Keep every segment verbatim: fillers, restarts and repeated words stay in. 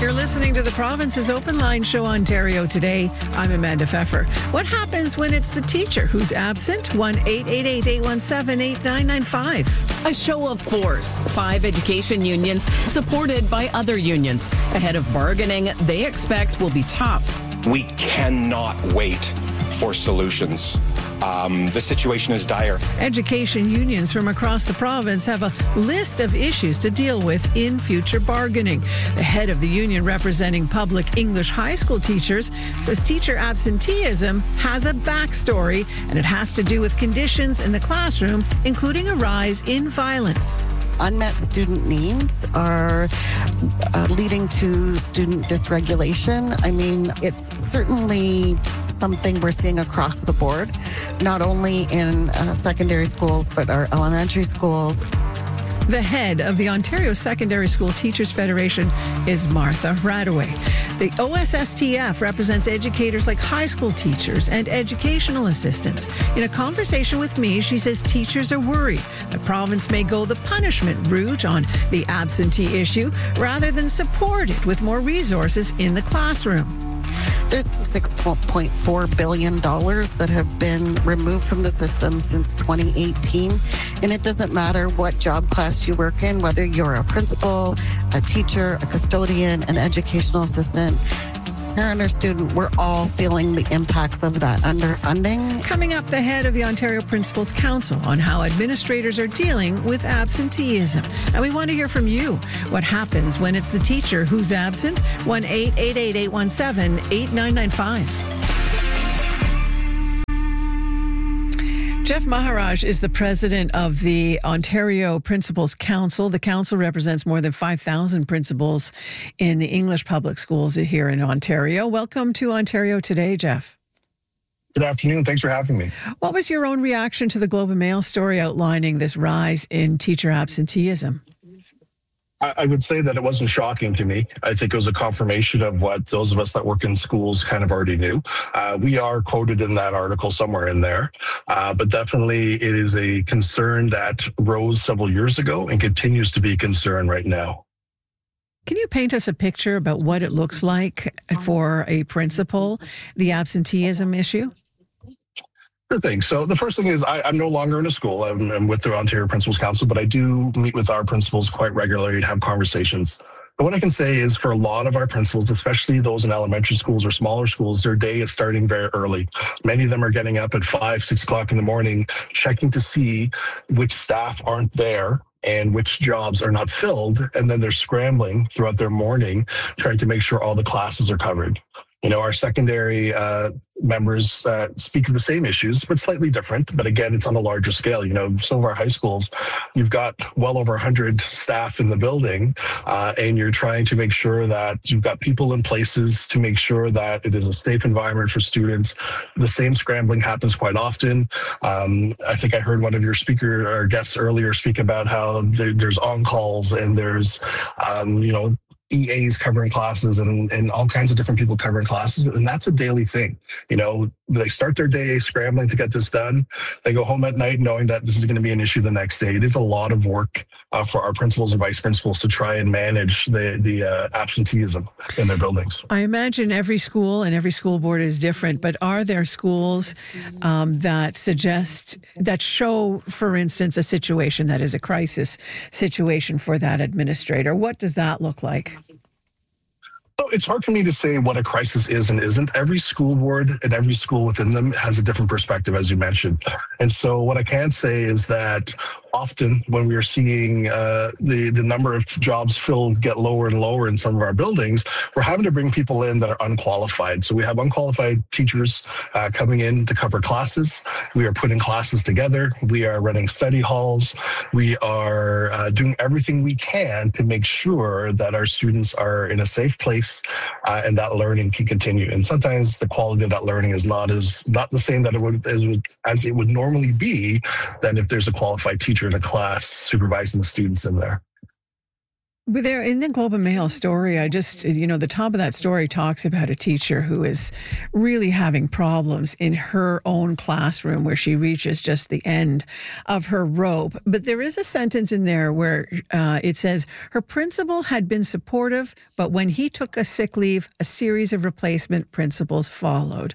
You're listening to the Province's Open Line Show, Ontario Today. I'm Amanda Pfeffer. What happens when it's the teacher who's absent? one eight eight eight, eight one seven, eight nine nine five. A show of force. Five education unions supported by other unions. Ahead of bargaining they expect will be tough. We cannot wait for solutions. Um, the situation is dire. Education unions from across the province have a list of issues to deal with in future bargaining. The head of the union representing public English high school teachers says teacher absenteeism has a backstory, and it has to do with conditions in the classroom, including a rise in violence. Unmet student needs are uh, leading to student dysregulation. I mean, it's certainly something we're seeing across the board, not only in uh, secondary schools, but our elementary schools. The head of the Ontario Secondary School Teachers Federation is Martha Radaway. The O S S T F represents educators like high school teachers and educational assistants. In a conversation with me, she says teachers are worried the province may go the punishment route on the absentee issue rather than support it with more resources in the classroom. There's six point four billion dollars that have been removed from the system since twenty eighteen. And it doesn't matter what job class you work in, whether you're a principal, a teacher, a custodian, an educational assistant, parent or student, we're all feeling the impacts of that underfunding. Coming up, the head of the Ontario Principals Council on how administrators are dealing with absenteeism. And we want to hear from you. What happens when it's the teacher who's absent? one eight eight eight, eight one seven, eight nine nine five. Jeff Maharaj is the president of the Ontario Principals Council. The council represents more than five thousand principals in the English public schools here in Ontario. Welcome to Ontario Today, Jeff. Good afternoon. Thanks for having me. What was your own reaction to the Globe and Mail story outlining this rise in teacher absenteeism? I would say that it wasn't shocking to me. I think it was a confirmation of what those of us that work in schools kind of already knew. Uh, we are quoted in that article somewhere in there, uh, but definitely it is a concern that rose several years ago and continues to be a concern right now. Can you paint us a picture about what it looks like for a principal, the absenteeism issue? Sure thing. So the first thing is I, I'm no longer in a school. I'm, I'm with the Ontario Principals Council, but I do meet with our principals quite regularly to have conversations. But what I can say is for a lot of our principals, especially those in elementary schools or smaller schools, their day is starting very early. Many of them are getting up at five, six o'clock in the morning, checking to see which staff aren't there and which jobs are not filled. And then they're scrambling throughout their morning, trying to make sure all the classes are covered. You know, our secondary uh, members uh, speak of the same issues, but slightly different. But again, it's on a larger scale. You know, some of our high schools, you've got well over one hundred staff in the building, uh, and you're trying to make sure that you've got people in places to make sure that it is a safe environment for students. The same scrambling happens quite often. Um, I think I heard one of your speaker or guests earlier speak about how there, there's on-calls and there's, um, you know, E As covering classes and, and all kinds of different people covering classes. And that's a daily thing. You know, they start their day scrambling to get this done. They go home at night knowing that this is going to be an issue the next day. It is a lot of work uh, for our principals and vice principals to try and manage the, the uh, absenteeism in their buildings. I imagine every school and every school board is different, but are there schools um, that suggest, that show, for instance, a situation that is a crisis situation for that administrator? What does that look like? So it's hard for me to say what a crisis is and isn't. Every school board and every school within them has a different perspective, as you mentioned. And so what I can say is that often when we are seeing uh, the, the number of jobs filled get lower and lower in some of our buildings, we're having to bring people in that are unqualified. So we have unqualified teachers uh, coming in to cover classes. We are putting classes together. We are running study halls. We are uh, doing everything we can to make sure that our students are in a safe place uh, and that learning can continue. And sometimes the quality of that learning is not as not the same that it would as, as it would normally be than if there's a qualified teacher in a class supervising the students in there. But there in the Globe and Mail story, I just, you know, the top of that story talks about a teacher who is really having problems in her own classroom where she reaches just the end of her rope. But there is a sentence in there where uh, it says her principal had been supportive, but when he took a sick leave, a series of replacement principals followed.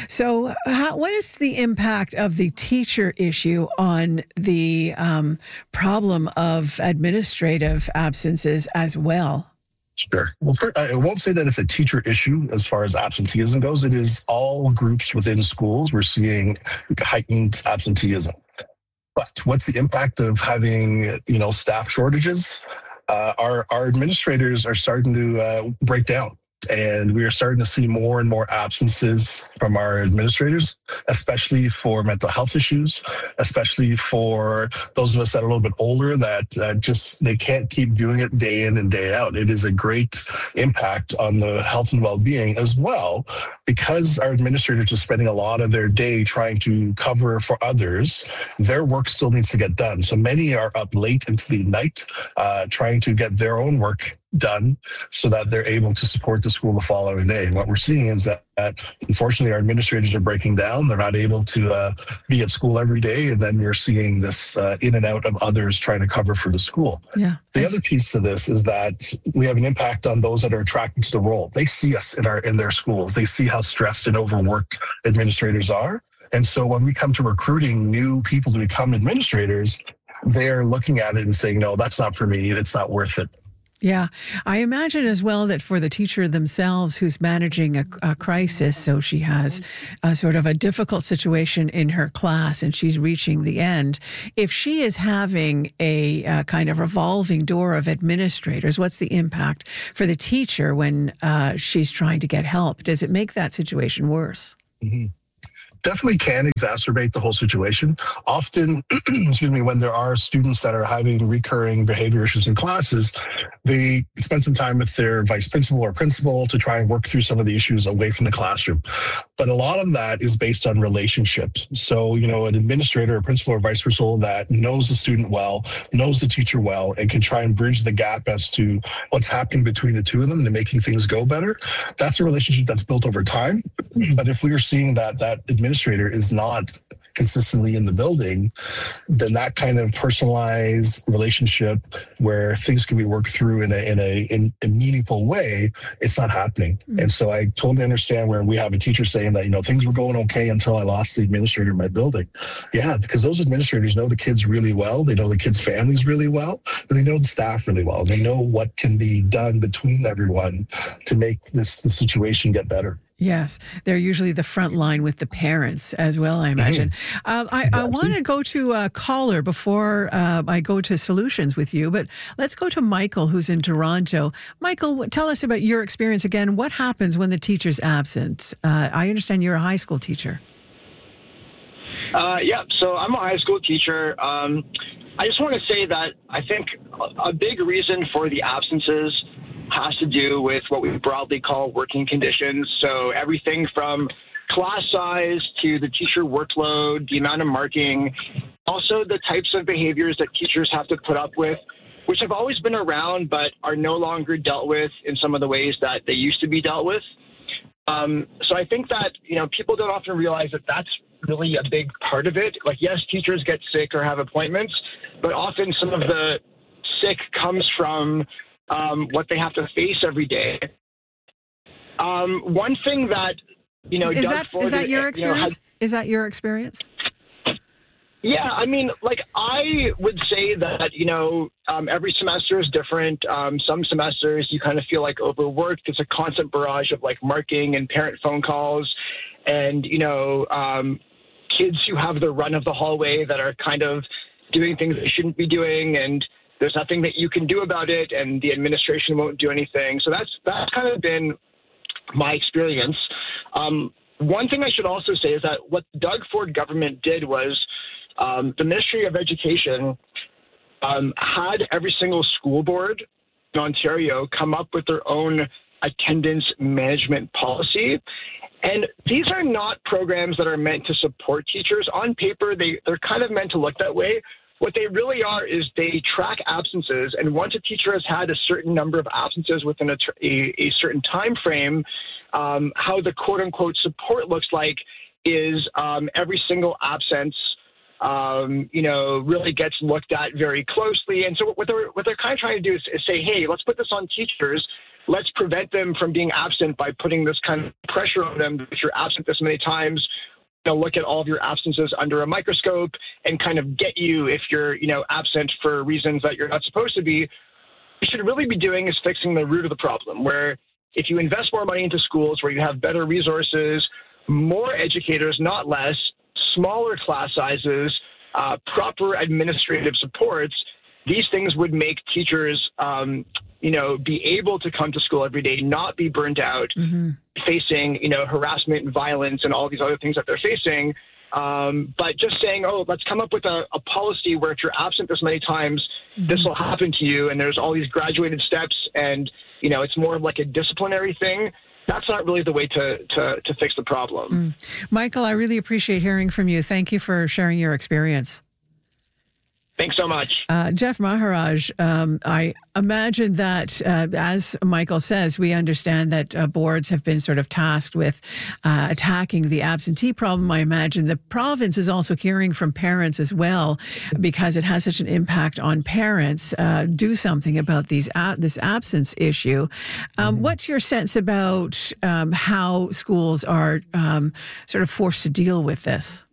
So how, what is the impact of the teacher issue on the um, problem of administrative absences as well? Sure. Well, first, I won't say that it's a teacher issue as far as absenteeism goes. It is all groups within schools. We're seeing heightened absenteeism. But what's the impact of having, you know, staff shortages? Uh, our, our administrators are starting to uh, break down. And we are starting to see more and more absences from our administrators, especially for mental health issues, especially for those of us that are a little bit older that uh, just, they can't keep doing it day in and day out. It is a great impact on the health and well-being as well, because our administrators are spending a lot of their day trying to cover for others. Their work still needs to get done. So many are up late into the night uh, trying to get their own work done so that they're able to support the school the following day. And what we're seeing is that, that unfortunately our administrators are breaking down. They're not able to uh, be at school every day. And then we're seeing this uh, in and out of others trying to cover for the school. Yeah. The other piece of this is that we have an impact on those that are attracted to the role. They see us in our in their schools. They see how stressed and overworked administrators are. And so when we come to recruiting new people to become administrators, they're looking at it and saying, no, that's not for me. It's not worth it. Yeah, I imagine as well that for the teacher themselves who's managing a, a crisis, so she has a sort of a difficult situation in her class and she's reaching the end. If she is having a, a kind of revolving door of administrators, what's the impact for the teacher when uh, she's trying to get help? Does it make that situation worse? Mm-hmm. Definitely can exacerbate the whole situation. Often, excuse me, when there are students that are having recurring behavior issues in classes, they spend some time with their vice principal or principal to try and work through some of the issues away from the classroom. But a lot of that is based on relationships. So, you know, an administrator, a principal or vice principal that knows the student well, knows the teacher well, and can try and bridge the gap as to what's happening between the two of them and making things go better. That's a relationship that's built over time. But if we are seeing that that administrator is not consistently in the building, then that kind of personalized relationship where things can be worked through in a in a in a meaningful way, it's not happening. Mm-hmm. And so I totally understand where we have a teacher saying that, you know, things were going okay until I lost the administrator in my building. Yeah, because those administrators know the kids really well. They know the kids' families really well, but they know the staff really well. They know what can be done between everyone to make this the situation get better. Yes, they're usually the front line with the parents as well, I imagine. Mm-hmm. Uh, I, I want to go to a caller before uh, I go to solutions with you, but let's go to Michael, who's in Toronto. Michael, tell us about your experience again. What happens when the teacher's absent? Uh, I understand you're a high school teacher. Uh, yeah, so I'm a high school teacher. Um, I just want to say that I think a big reason for the absences has to do with what we broadly call working conditions. So everything from class size to the teacher workload, the amount of marking, also the types of behaviors that teachers have to put up with, which have always been around but are no longer dealt with in some of the ways that they used to be dealt with. Um, so I think that, you know, people don't often realize that that's really a big part of it. Like, yes, teachers get sick or have appointments, but often some of the sick comes from Um, what they have to face every day. Um, one thing that, you know, is Doug that Ford, is that your experience? You know, has, is that your experience? Yeah, I mean, like, I would say that, you know, um, every semester is different. Um, some semesters you kind of feel like overworked. It's a constant barrage of like marking and parent phone calls, and you know, um, kids who have the run of the hallway that are kind of doing things they shouldn't be doing, and there's nothing that you can do about it, and the administration won't do anything. So that's that's kind of been my experience. Um, one thing I should also say is that what the Doug Ford government did was um, the Ministry of Education um, had every single school board in Ontario come up with their own attendance management policy. And these are not programs that are meant to support teachers. On paper, they, they're kind of meant to look that way. what they really are is they track absences, and once a teacher has had a certain number of absences within a, a, a certain time frame, um, how the quote-unquote support looks like is um, every single absence Um, you know, really gets looked at very closely. And so what they're, what they're kind of trying to do is, is say, hey, let's put this on teachers. Let's prevent them from being absent by putting this kind of pressure on them. If you're absent this many times, you know, look at all of your absences under a microscope and kind of get you if you're, you know, absent for reasons that you're not supposed to be. What you should really be doing is fixing the root of the problem, where if you invest more money into schools, where you have better resources, more educators, not less, smaller class sizes, uh, proper administrative supports, these things would make teachers, um, you know, be able to come to school every day, not be burnt out, mm-hmm. facing, you know, harassment and violence and all these other things that they're facing. Um, but just saying, oh, let's come up with a, a policy where if you're absent this many times, mm-hmm. this will happen to you. And there's all these graduated steps and, you know, it's more of like a disciplinary thing. That's not really the way to, to, to fix the problem. Mm. Michael, I really appreciate hearing from you. Thank you for sharing your experience. Thanks so much. Uh, Jeff Maharaj, um, I imagine that, uh, as Michael says, we understand that uh, boards have been sort of tasked with uh, attacking the absentee problem. I imagine the province is also hearing from parents as well, because it has such an impact on parents. Uh, do something about these uh, this absence issue. Um, mm-hmm. What's your sense about um, how schools are um, sort of forced to deal with this?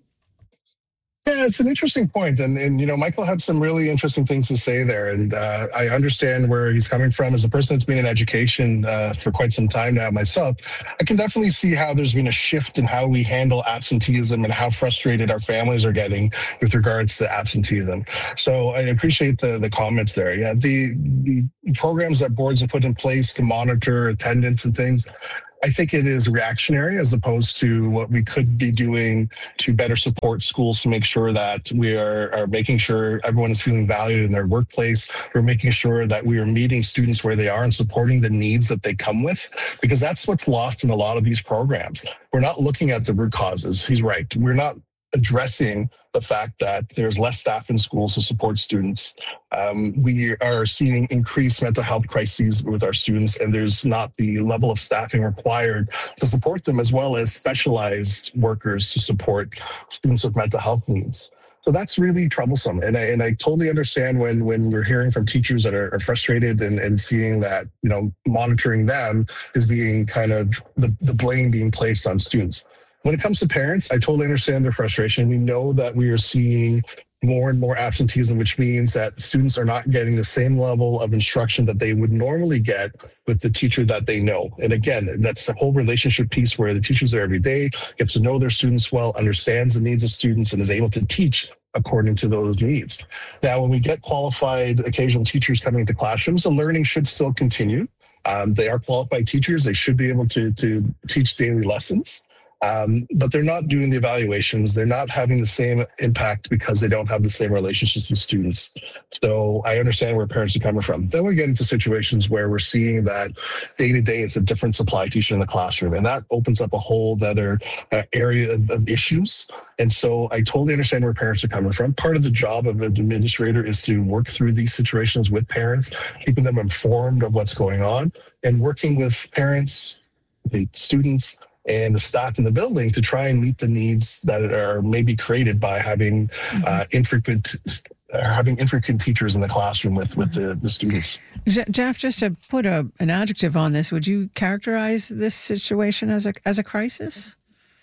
Yeah, it's an interesting point. And, and, you know, Michael had some really interesting things to say there. And uh, I understand where he's coming from. As a person that's been in education uh, for quite some time now myself, I can definitely see how there's been a shift in how we handle absenteeism and how frustrated our families are getting with regards to absenteeism. So I appreciate the, the comments there. Yeah, the, the programs that boards have put in place to monitor attendance and things, I think it is reactionary as opposed to what we could be doing to better support schools to make sure that we are, are making sure everyone is feeling valued in their workplace. We're making sure that we are meeting students where they are and supporting the needs that they come with, because that's what's lost in a lot of these programs. We're not looking at the root causes. He's right. We're not addressing the fact that there's less staff in schools to support students. Um, we are seeing increased mental health crises with our students, and there's not the level of staffing required to support them, as well as specialized workers to support students with mental health needs. So that's really troublesome. And I, and I totally understand when, when we're hearing from teachers that are, are frustrated and, and seeing that, you know, monitoring them is being kind of the, the blame being placed on students. When it comes to parents, I totally understand their frustration. We know that we are seeing more and more absenteeism, which means that students are not getting the same level of instruction that they would normally get with the teacher that they know. And again, that's the whole relationship piece where the teacher's there every day, gets to know their students well, understands the needs of students, and is able to teach according to those needs. Now, when we get qualified occasional teachers coming into classrooms, the learning should still continue. Um, they are qualified teachers. They should be able to, to teach daily lessons. Um, but they're not doing the evaluations. They're not having the same impact because they don't have the same relationships with students. So I understand where parents are coming from. Then we get into situations where we're seeing that day to day it's a different supply teacher in the classroom, and that opens up a whole other uh, area of, of issues. And so I totally understand where parents are coming from. Part of the job of an administrator is to work through these situations with parents, keeping them informed of what's going on, and working with parents, the students, and the staff in the building to try and meet the needs that are maybe created by having mm-hmm. uh, infrequent uh, having infrequent teachers in the classroom with, with the, the students. Jeff, just to put a, an adjective on this, would you characterize this situation as a as a crisis?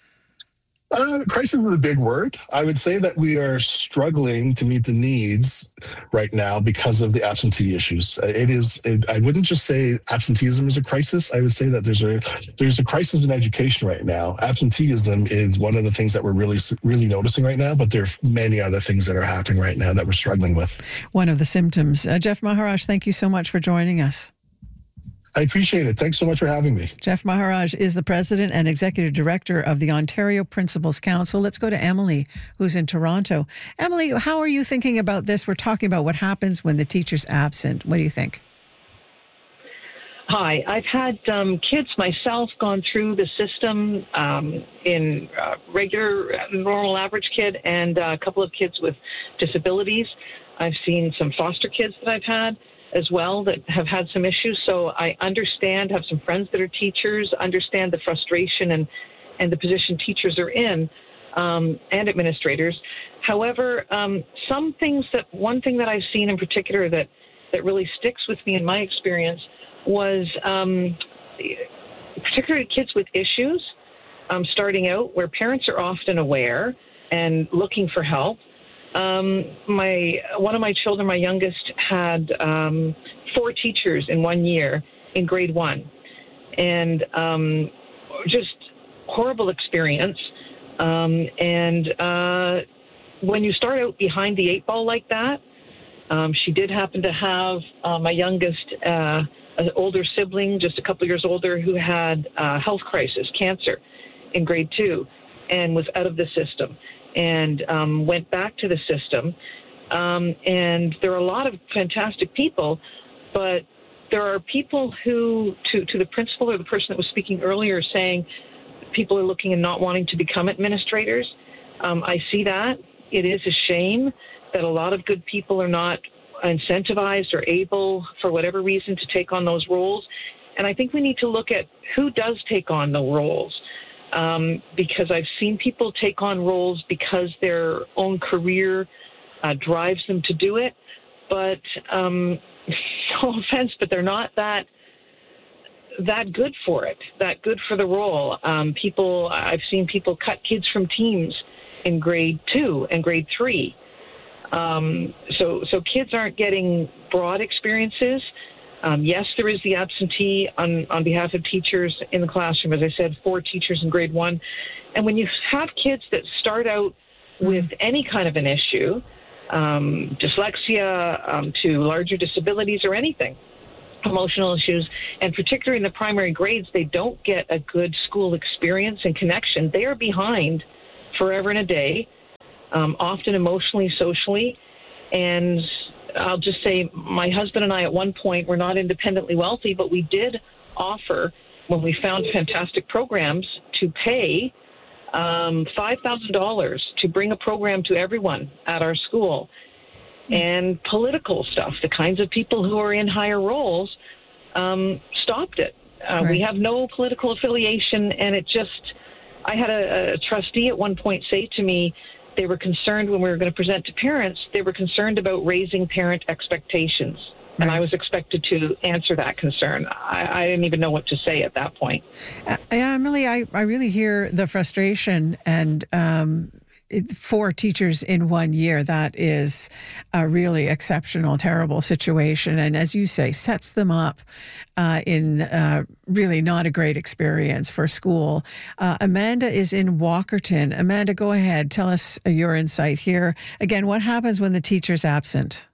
Uh, crisis is a big word. I would say that we are struggling to meet the needs right now because of the absentee issues. It is. It, I wouldn't just say absenteeism is a crisis. I would say that there's a there's a crisis in education right now. Absenteeism is one of the things that we're really really noticing right now, but there are many other things that are happening right now that we're struggling with. One of the symptoms. Uh, Jeff Maharaj, thank you so much for joining us. I appreciate it. Thanks so much for having me. Jeff Maharaj is the president and executive director of the Ontario Principals Council. Let's go to Emily, who's in Toronto. Emily, how are you thinking about this? We're talking about what happens when the teacher's absent. What do you think? hi. I've had um, kids myself gone through the system um, in uh, regular, normal, average kid, and uh, a couple of kids with disabilities. I've seen some foster kids that I've had as well that have had some issues. So I understand, have some friends that are teachers, understand the frustration and, and the position teachers are in, um, and administrators. However, um, some things that, one thing that I've seen in particular that, that really sticks with me in my experience was um, particularly kids with issues um, starting out where parents are often aware and looking for help. Um, my one of my children, my youngest, had um, four teachers in one year in grade one, and um, just horrible experience. Um, and uh, when you start out behind the eight ball like that, um, she did happen to have uh, my youngest, uh, an older sibling, just a couple years older, who had a health crisis, cancer, in grade two, and was out of the system. And um, went back to the system. Um, and there are a lot of fantastic people, but there are people who, to, to the principal or the person that was speaking earlier, saying people are looking and not wanting to become administrators. Um, I see that. It is a shame that a lot of good people are not incentivized or able, for whatever reason, to take on those roles. And I think we need to look at who does take on the roles. Um, because I've seen people take on roles because their own career uh, drives them to do it. But um, no offense, but they're not that that good for it, that good for the role. Um, people, I've seen people cut kids from teams in grade two and grade three. Um, so, so kids aren't getting broad experiences. Um, yes, there is the absentee on, on behalf of teachers in the classroom. As I said, four teachers in grade one. And when you have kids that start out with any kind of an issue, um, dyslexia um, to larger disabilities or anything, emotional issues, and particularly in the primary grades, they don't get a good school experience and connection. They are behind forever and a day, um, often emotionally, socially, and I'll just say my husband and I at one point were not independently wealthy, but we did offer, when we found fantastic programs, to pay um, five thousand dollars to bring a program to everyone at our school. And political stuff, the kinds of people who are in higher roles, um, stopped it. Uh, right. We have no political affiliation, and it just, I had a, a trustee at one point say to me, they were concerned when we were going to present to parents, they were concerned about raising parent expectations. Right. And I was expected to answer that concern. I, I didn't even know what to say at that point. Uh, Emily, I, I really hear the frustration, and um, it, four teachers in one year, that is a really exceptional, terrible situation. And as you say, sets them up uh, in uh, really not a great experience for school. Uh, Amanda is in Walkerton. Amanda, go ahead. Tell us your insight here. Again, what happens when the teacher's absent?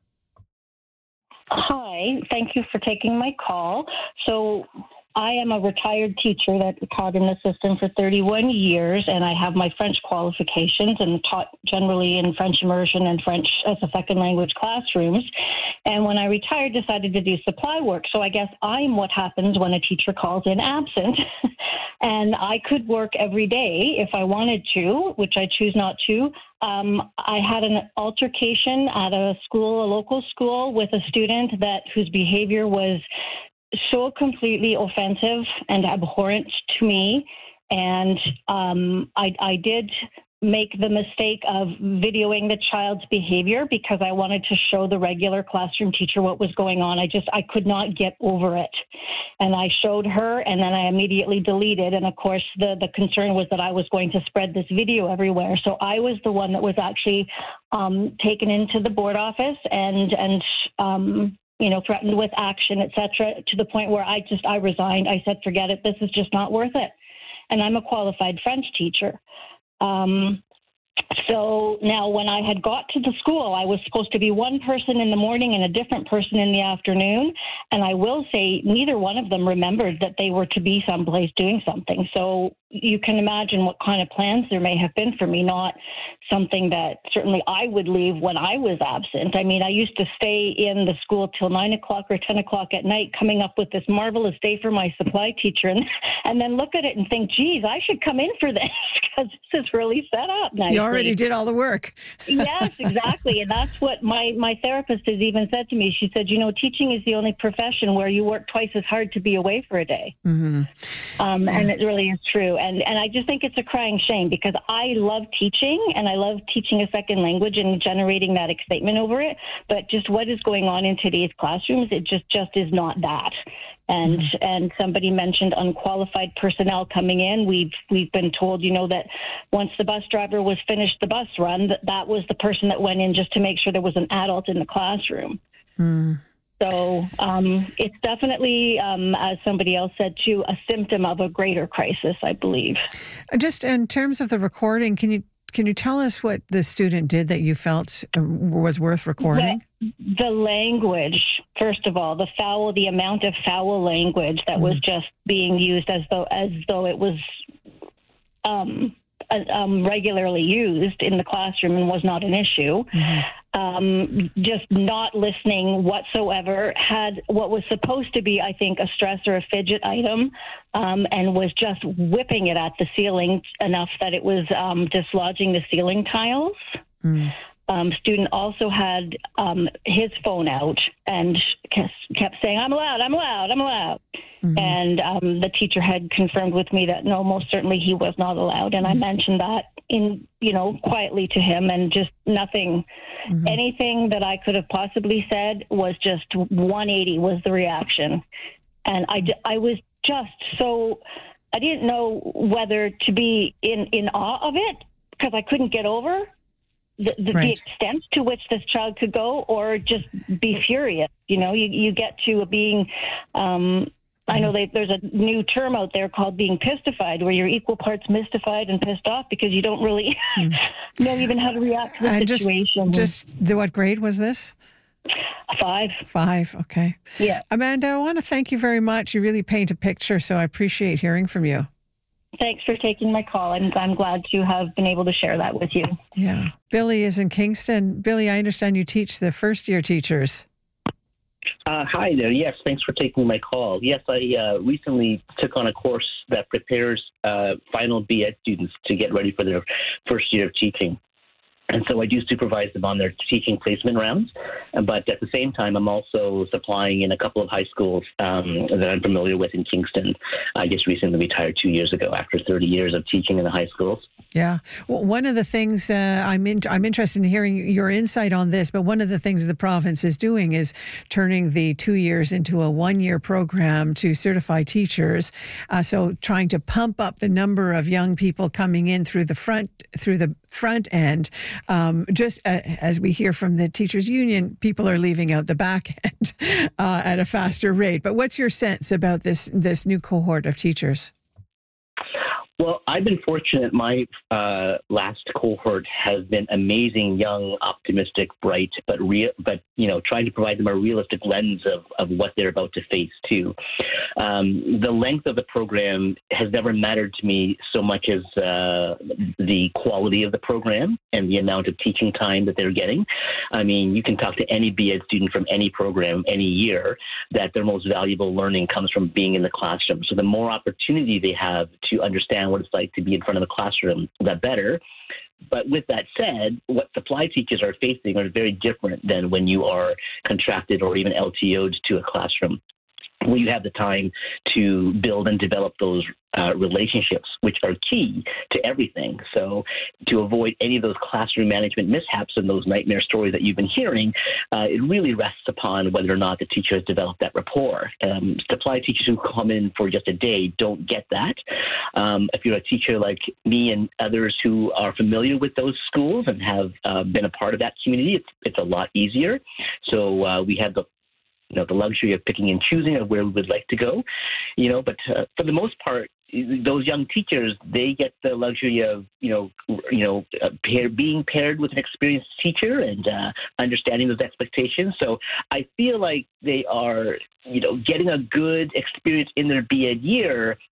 Hi, thank you for taking my call. So I am a retired teacher that taught in the system for thirty-one years, and I have my French qualifications and taught generally in French immersion and French as a second language classrooms. And when I retired, decided to do supply work. So I guess I'm what happens when a teacher calls in absent. And I could work every day if I wanted to, which I choose not to. Um, I had an altercation at a school, a local school, with a student that whose behavior was so completely offensive and abhorrent to me. And um, I, I did make the mistake of videoing the child's behavior because I wanted to show the regular classroom teacher what was going on. I just, I could not get over it. And I showed her, and then I immediately deleted. And of course, the, the concern was that I was going to spread this video everywhere. So I was the one that was actually um, taken into the board office and, and, um, you know, threatened with action, et cetera, to the point where I just, I resigned. I said, forget it. This is just not worth it. And I'm a qualified French teacher. Um, so now when I had got to the school, I was supposed to be one person in the morning and a different person in the afternoon. And I will say neither one of them remembered that they were to be someplace doing something. So you can imagine what kind of plans there may have been for me not something that certainly I would leave when I was absent. I mean, I used to stay in the school till nine o'clock or ten o'clock at night, coming up with this marvelous day for my supply teacher, and, and then look at it and think, geez, I should come in for this because this is really set up nicely. You already did all the work. Yes, exactly. And that's what my, my therapist has even said to me. She said, you know, teaching is the only profession where you work twice as hard to be away for a day. Mm-hmm. Um, and it really is true. And, and I just think it's a crying shame because I love teaching and I love teaching a second language and generating that excitement over it. But just what is going on in today's classrooms, it just, just is not that. And mm-hmm. and somebody mentioned unqualified personnel coming in. We've we've been told, you know, that once the bus driver was finished the bus run, that that was the person that went in just to make sure there was an adult in the classroom. Mm. So um, it's definitely, um, as somebody else said too, a symptom of a greater crisis, I believe. Just in terms of the recording, can you Can you tell us what the student did that you felt was worth recording? The, the language, first of all, the foul, the amount of foul language that mm-hmm. was just being used as though as though it was um, um, regularly used in the classroom and was not an issue. Mm-hmm. Um, just not listening whatsoever, had what was supposed to be, I think, a stress or a fidget item, um, and was just whipping it at the ceiling enough that it was um, dislodging the ceiling tiles. Mm. Um, student also had um, his phone out and kept saying, I'm allowed, I'm allowed, I'm allowed. Mm-hmm. And um, the teacher had confirmed with me that no, most certainly he was not allowed. And mm-hmm. I mentioned that in, you know, quietly to him, and just nothing, mm-hmm. anything that I could have possibly said was just one eighty was the reaction. And I, I was just so, I didn't know whether to be in, in awe of it because I couldn't get over The, the, right. the extent to which this child could go, or just be furious. You know, you, you get to being, um, I know they, there's a new term out there called being pistified, where you're equal parts mystified and pissed off because you don't really mm. know even how to react to the and situation. Just, just the, what grade was this? Five. Five, okay. Yeah. Amanda, I want to thank you very much. You really paint a picture, so I appreciate hearing from you. Thanks for taking my call. I'm, I'm glad to have been able to share that with you. Yeah. Billy is in Kingston. Billy, I understand you teach the first year teachers. Uh, hi there. Yes, thanks for taking my call. Yes, I uh, recently took on a course that prepares uh, final B Ed students to get ready for their first year of teaching. And so I do supervise them on their teaching placement rounds. But at the same time, I'm also supplying in a couple of high schools um, that I'm familiar with in Kingston. I just recently retired two years ago after thirty years of teaching in the high schools. Yeah. Well, one of the things uh, I'm in, I'm interested in hearing your insight on this, but one of the things the province is doing is turning the two years into a one-year program to certify teachers. Uh, so trying to pump up the number of young people coming in through the front, through the front end. Um, just uh, as we hear from the teachers union, people are leaving out the back end uh, at a faster rate. But what's your sense about this this new cohort of teachers? Well, I've been fortunate. My uh, last cohort has been amazing, young, optimistic, bright, but real, but you know, trying to provide them a realistic lens of, of what they're about to face too. Um, the length of the program has never mattered to me so much as uh, the quality of the program and the amount of teaching time that they're getting. I mean, you can talk to any B Ed student from any program, any year, that their most valuable learning comes from being in the classroom. So the more opportunity they have to understand what it's like to be in front of the classroom, the better. But with that said, what supply teachers are facing are very different than when you are contracted or even L T O'd to a classroom, where you have the time to build and develop those uh, relationships, which are key to everything. So to avoid any of those classroom management mishaps and those nightmare stories that you've been hearing, uh, it really rests upon whether or not the teacher has developed that rapport. Um, supply teachers who come in for just a day don't get that. Um, if you're a teacher like me and others who are familiar with those schools and have uh, been a part of that community, it's, it's a lot easier. So uh, we have the You know, the luxury of picking and choosing of where we would like to go, you know, but uh, for the most part, those young teachers, they get the luxury of, you know, you know, uh, pair, being paired with an experienced teacher and uh, understanding those expectations. So I feel like they are, you know, getting a good experience in their B Ed year,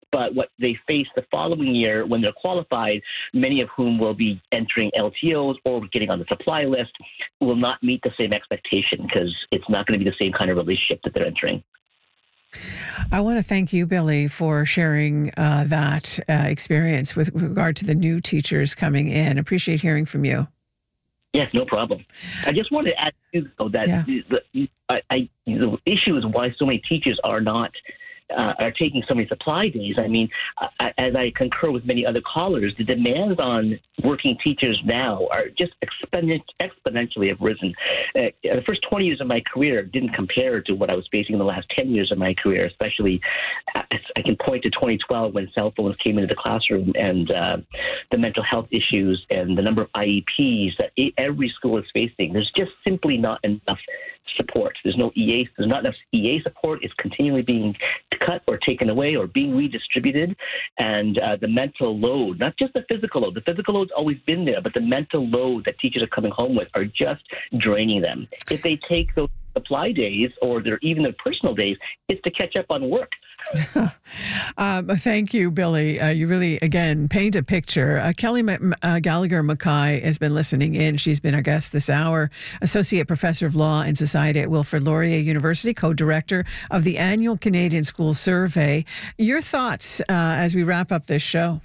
But what they face the following year when they're qualified, many of whom will be entering L T Os or getting on the supply list, will not meet the same expectation because it's not going to be the same kind of relationship that they're entering. I want to thank you, Billy, for sharing uh, that uh, experience with regard to the new teachers coming in. Appreciate hearing from you. Yes, no problem. I just wanted to add too, though, that yeah. the, I, I, the issue is why so many teachers are not uh, are taking so many supply days. I mean, I, as I concur with many other callers, the demands on working teachers now are just exponent, exponentially have risen. Uh, the first twenty years of my career didn't compare to what I was facing in the last ten years of my career, especially uh, I can point to twenty twelve when cell phones came into the classroom and uh, the mental health issues and the number of I E Ps that every school is facing. There's just simply not enough support. There's no E A, there's not enough E A support. It's continually being cut or taken away or being redistributed. And uh, the mental load, not just the physical load, the physical load's always been there, but the mental load that teachers are coming home with are just draining them. If they take those supply days or their even their personal days, it's to catch up on work. um, thank you, Billy. Uh, you really, again, paint a picture. Uh, Kelly M- uh, Gallagher Mackay has been listening in. She's been our guest this hour. Associate Professor of Law and Society at Wilfrid Laurier University, co-director of the annual Canadian School Survey. Your thoughts uh, as we wrap up this show?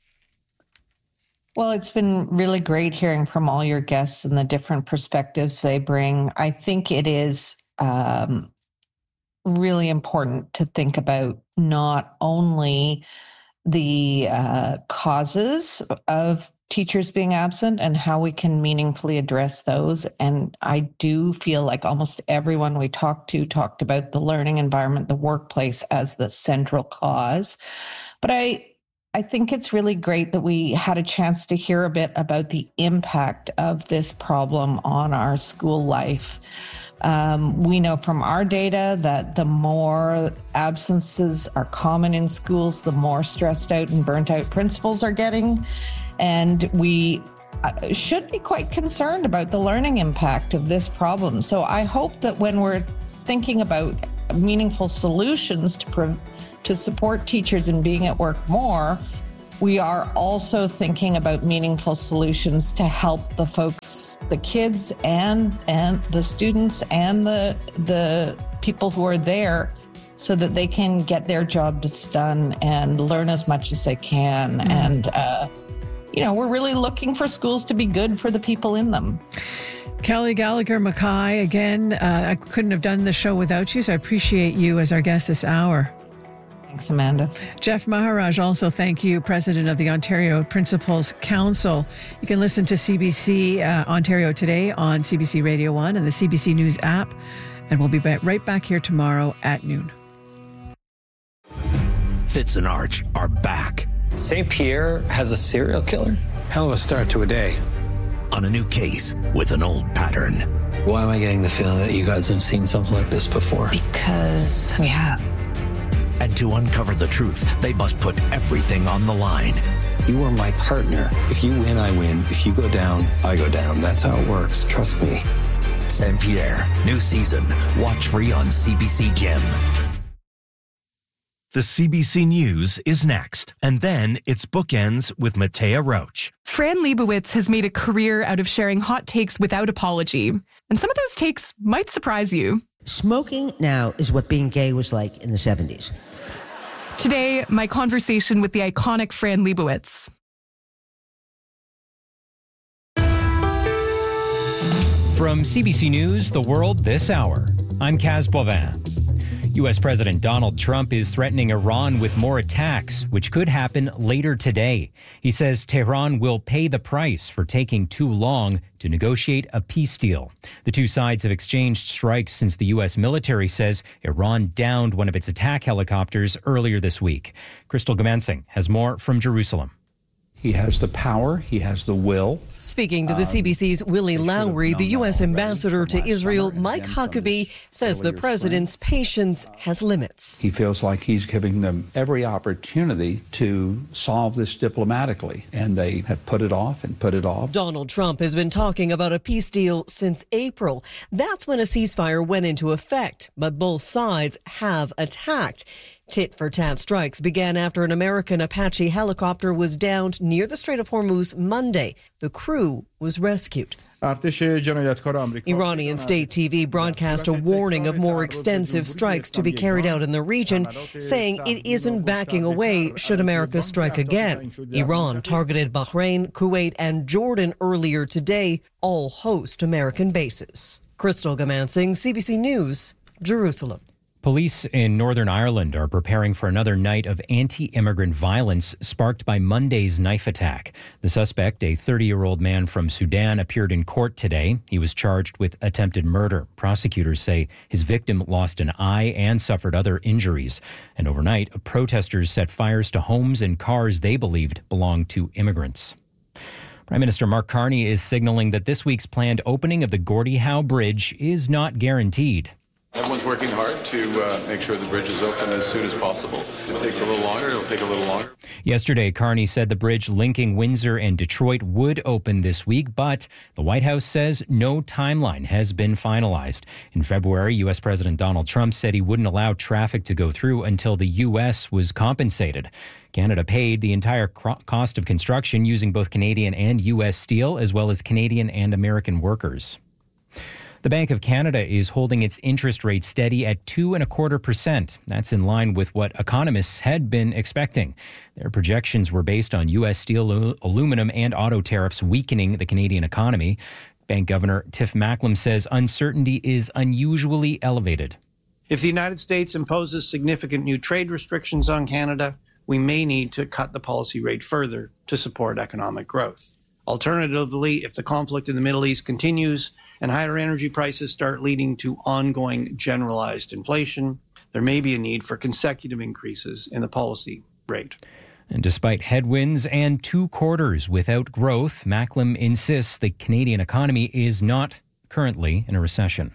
Well, it's been really great hearing from all your guests and the different perspectives they bring. I think it is um, really important to think about not only the uh, causes of teachers being absent and how we can meaningfully address those. And I do feel like almost everyone we talked to talked about the learning environment, the workplace as the central cause. But I I think it's really great that we had a chance to hear a bit about the impact of this problem on our school life. Um, we know from our data that the more absences are common in schools, the more stressed out and burnt out principals are getting. And we should be quite concerned about the learning impact of this problem. So I hope that when we're thinking about meaningful solutions to pro- to support teachers in being at work more, we are also thinking about meaningful solutions to help the folks, the kids and and the students and the the people who are there so that they can get their jobs done and learn as much as they can. Mm. And, uh, you know, we're really looking for schools to be good for the people in them. Kelly Gallagher Mackay, again, uh, I couldn't have done the show without you, so I appreciate you as our guest this hour. Thanks, Amanda. Jeff Maharaj, also thank you, President of the Ontario Principals Council. You can listen to C B C uh, Ontario Today on C B C Radio one and the C B C News app. And we'll be back, right back here tomorrow at noon. Fitz and Arch are back. Saint Pierre has a serial killer? Hell of a start to a day. On a new case with an old pattern. Why am I getting the feeling that you guys have seen something like this before? Because we have. And to uncover the truth, they must put everything on the line. You are my partner. If you win, I win. If you go down, I go down. That's how it works. Trust me. Saint Pierre, new season. Watch free on C B C Gem. The C B C News is next. And then it's Bookends with Matea Roach. Fran Lebowitz has made a career out of sharing hot takes without apology. And some of those takes might surprise you. Smoking now is what being gay was like in the seventies. Today, my conversation with the iconic Fran Lebowitz. From C B C News, The World This Hour, I'm Kaz Boivin. U S President Donald Trump is threatening Iran with more attacks, which could happen later today. He says Tehran will pay the price for taking too long to negotiate a peace deal. The two sides have exchanged strikes since the U S military says Iran downed one of its attack helicopters earlier this week. Crystal Gamensing has more from Jerusalem. He has the power. He has the will. Speaking to the C B C's Willie Lowry, the U S ambassador to Israel, Mike Huckabee, says the president's patience has limits. He feels like he's giving them every opportunity to solve this diplomatically, and they have put it off and put it off. Donald Trump has been talking about a peace deal since April. That's when a ceasefire went into effect, but both sides have attacked. Tit-for-tat strikes began after an American Apache helicopter was downed near the Strait of Hormuz Monday. The crew was rescued. Iranian state T V broadcast a warning of more extensive strikes to be carried out in the region, saying it isn't backing away should America strike again. Iran targeted Bahrain, Kuwait, and Jordan earlier today, all host American bases. Crystal Gamansing, C B C News, Jerusalem. Police in Northern Ireland are preparing for another night of anti-immigrant violence sparked by Monday's knife attack. The suspect, a thirty-year-old man from Sudan, appeared in court today. He was charged with attempted murder. Prosecutors say his victim lost an eye and suffered other injuries. And overnight, protesters set fires to homes and cars they believed belonged to immigrants. Prime Minister Mark Carney is signaling that this week's planned opening of the Gordie Howe Bridge is not guaranteed. Everyone's working hard to uh, make sure the bridge is open as soon as possible. If it takes a little longer, it'll take a little longer. Yesterday, Carney said the bridge linking Windsor and Detroit would open this week, but the White House says no timeline has been finalized. In February, U S President Donald Trump said he wouldn't allow traffic to go through until the U S was compensated. Canada paid the entire cost of construction using both Canadian and U S steel, as well as Canadian and American workers. The Bank of Canada is holding its interest rate steady at two and a quarter percent. That's in line with what economists had been expecting. Their projections were based on U S steel, aluminum, and auto tariffs weakening the Canadian economy. Bank Governor Tiff Macklem says uncertainty is unusually elevated. If the United States imposes significant new trade restrictions on Canada, we may need to cut the policy rate further to support economic growth. Alternatively, if the conflict in the Middle East continues and higher energy prices start leading to ongoing generalized inflation, there may be a need for consecutive increases in the policy rate. And despite headwinds and two quarters without growth, Macklem insists the Canadian economy is not currently in a recession.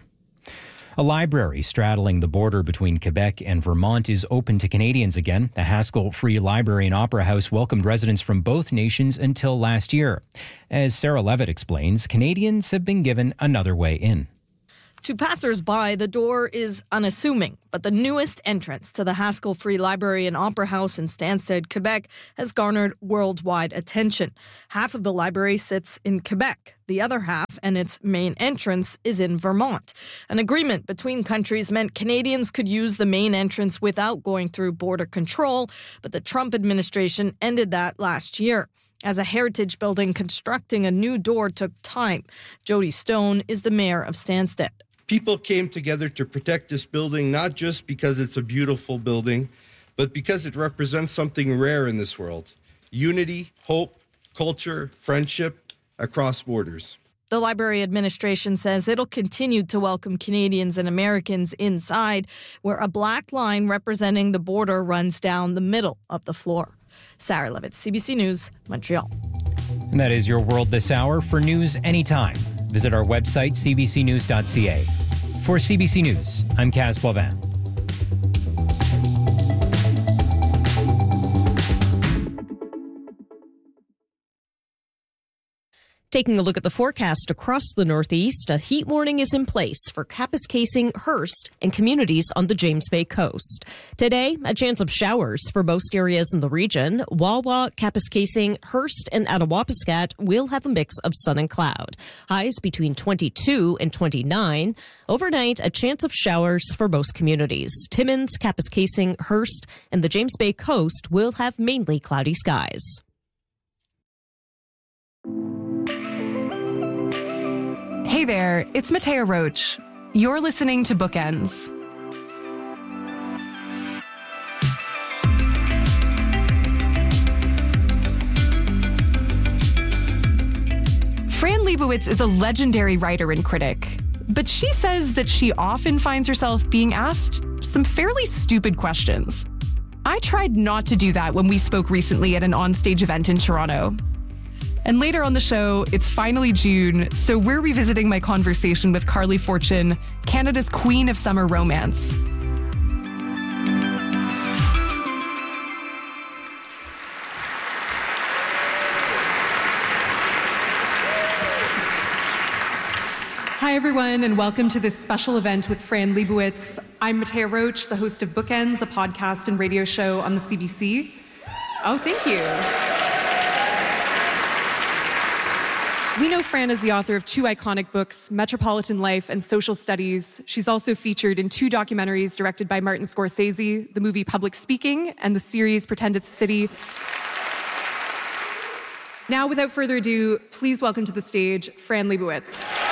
A library straddling the border between Quebec and Vermont is open to Canadians again. The Haskell Free Library and Opera House welcomed residents from both nations until last year. As Sarah Levitt explains, Canadians have been given another way in. To passers-by, the door is unassuming, but the newest entrance to the Haskell Free Library and Opera House in Stansted, Quebec, has garnered worldwide attention. Half of the library sits in Quebec. The other half, and its main entrance, is in Vermont. An agreement between countries meant Canadians could use the main entrance without going through border control, but the Trump administration ended that last year. As a heritage building, constructing a new door took time. Jody Stone is the mayor of Stansted. People came together to protect this building, not just because it's a beautiful building, but because it represents something rare in this world: unity, hope, culture, friendship across borders. The library administration says it'll continue to welcome Canadians and Americans inside, where a black line representing the border runs down the middle of the floor. Sarah Levitt, C B C News, Montreal. And that is your World This Hour. For news anytime, visit our website, c b c news dot c a. For C B C News, I'm Kaz Boivin. Taking a look at the forecast across the Northeast, a heat warning is in place for Kapuskasing, Hearst, and communities on the James Bay coast. Today, a chance of showers for most areas in the region. Wawa, Kapuskasing, Hearst, and Attawapiskat will have a mix of sun and cloud. Highs between twenty-two and twenty-nine. Overnight, a chance of showers for most communities. Timmins, Kapuskasing, Hearst, and the James Bay coast will have mainly cloudy skies. Hey there, it's Mattea Roach. You're listening to Bookends. Fran Lebowitz is a legendary writer and critic, but she says that she often finds herself being asked some fairly stupid questions. I tried not to do that when we spoke recently at an onstage event in Toronto. And later on the show, it's finally June, so we're revisiting my conversation with Carly Fortune, Canada's queen of summer romance. Hi, everyone, and welcome to this special event with Fran Lebowitz. I'm Matea Roach, the host of Bookends, a podcast and radio show on the C B C. Oh, thank you. We know Fran is the author of two iconic books, Metropolitan Life and Social Studies. She's also featured in two documentaries directed by Martin Scorsese, the movie Public Speaking and the series Pretend It's a City. Now, without further ado, please welcome to the stage Fran Lebowitz.